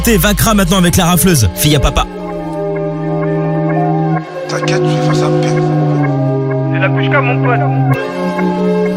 T'es Vacra maintenant avec la rafleuse, fille à papa. T'inquiète, je vais faire ça. C'est la Pushka, mon pote.